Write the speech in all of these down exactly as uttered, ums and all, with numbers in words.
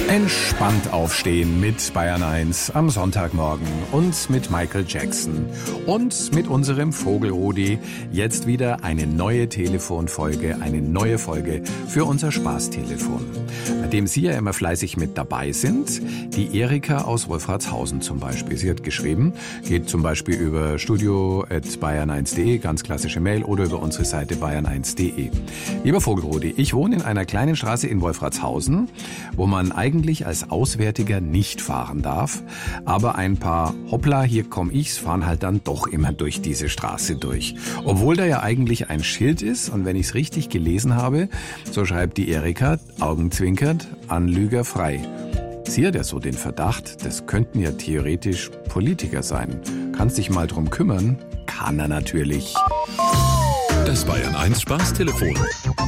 Entspannt aufstehen mit Bayern eins am Sonntagmorgen und mit Michael Jackson und mit unserem Vogelrudi. Jetzt wieder eine neue Telefonfolge, eine neue Folge für unser Spaßtelefon, bei dem Sie ja immer fleißig mit dabei sind. Die Erika aus Wolfratshausen zum Beispiel. Sie hat geschrieben, geht zum Beispiel über studio at bayern eins punkt de, ganz klassische Mail, oder über unsere Seite bayern eins punkt de. Lieber Vogelrudi, ich wohne in einer kleinen Straße in Wolfratshausen, wo man eigentlich als Auswärtiger nicht fahren darf, aber ein paar Hoppla, hier komm ich's, fahren halt dann doch immer durch diese Straße durch. Obwohl da ja eigentlich ein Schild ist, und wenn ich's richtig gelesen habe, so schreibt die Erika, augenzwinkert, Anlüger frei. Sie hat ja so den Verdacht, das könnten ja theoretisch Politiker sein. Kannst dich mal drum kümmern? Kann er natürlich. Das Bayern eins Spaßtelefon.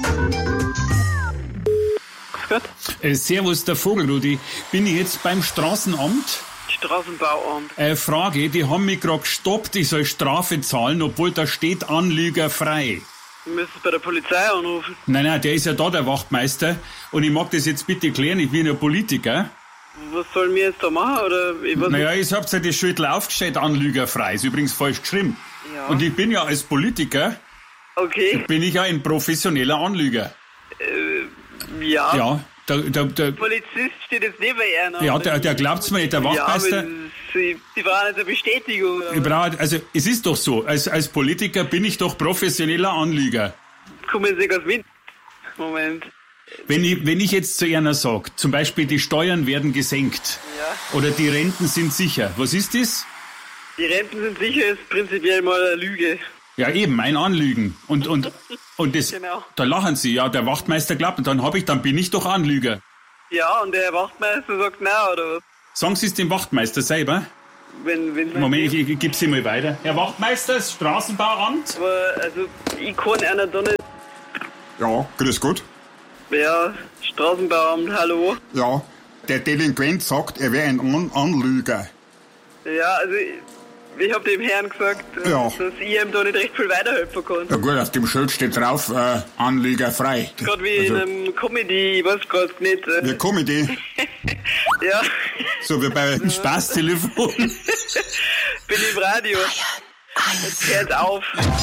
Äh, servus, der Vogelrudi. Bin ich jetzt beim Straßenamt? Straßenbauamt. Äh, Frage, die haben mich gerade gestoppt, ich soll Strafe zahlen, obwohl da steht Anlüger frei. Du müsstest bei der Polizei anrufen. Nein, nein, der ist ja da, der Wachtmeister. Und ich mag das jetzt bitte klären, ich bin ja Politiker. Was sollen wir jetzt da machen? Oder ich weiß Naja, ich hab's ja das Schild aufgestellt, Anlüger frei. Ist übrigens falsch geschrieben. Ja. Und ich bin ja als Politiker, Okay. bin ich ja ein professioneller Anlüger. Ja. Ja, der, der, der, Polizist steht jetzt neben ihr. ja, der, der glaubt's mir nicht, der Wachtmeister. Ja, aber sie, sie brauchen jetzt eine Bestätigung. Ich brauche, also es ist doch so, als, als Politiker bin ich doch professioneller Anlüger. Kommen Sie ganz mit. Moment. Wenn ich, wenn ich jetzt zu einer sage, zum Beispiel die Steuern werden gesenkt, Ja. oder die Renten sind sicher, was ist das? Die Renten sind sicher, ist prinzipiell mal eine Lüge. Ja eben, ein Anlügen. Und, und, und das, Genau. da lachen sie, ja, der Wachtmeister glaubt, und dann hab ich, dann bin ich doch Anlüger. Ja, und der Wachtmeister sagt nein, oder was? Sagen Sie es dem Wachtmeister selber? Wenn, wenn Moment, ich, ich gebe Sie mal weiter. Herr Wachtmeister, das Straßenbauamt? Aber, also, ich kann einer da nicht. Ja, grüß Gott. Ja, Straßenbauamt, hallo. Ja, der Delinquent sagt, er wäre ein An Anlüger. Ja, also, ich, ich hab dem Herrn gesagt, äh, Ja. dass ich ihm da nicht recht viel weiterhelfen kann. Ja gut, auf dem Schild steht drauf, äh, Anlüger frei. Gerade wie Also, in einem Comedy, ich weiß gerade nicht. Äh, wie Comedy, ja, so wie bei... Spaßtelefon. bin im Radio. Jetzt hört auf.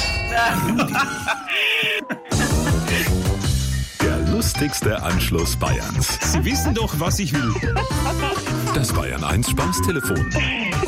Der lustigste Anschluss Bayerns. Sie wissen doch, was ich will. Das Bayern eins Spaßtelefon.